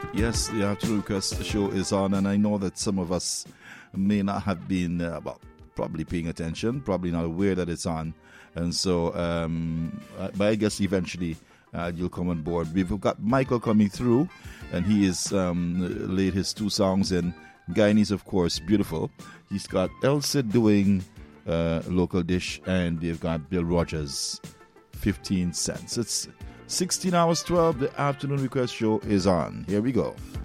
Yes, the Afternoon Request show is on, and I know that some of us may not have been, probably paying attention, probably not aware that it's on. And so, but I guess eventually you'll come on board. We've got Michael coming through, and he has laid his 2 songs in. Guyanese, of course, beautiful. He's got Elsa doing Local Dish, and they've got Bill Rogers, 15 cents. It's 16 hours 12. The Afternoon Request show is on. Here we go.